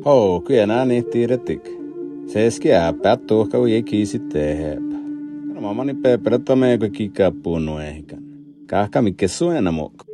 Hou, kyllä nää niin tiiretik. Seski äpäät tuohka ui ei kiisit tehepä. Kana mamani peperät on meikö kikaa punnu ehkän. Kahka mikä suena mukaan.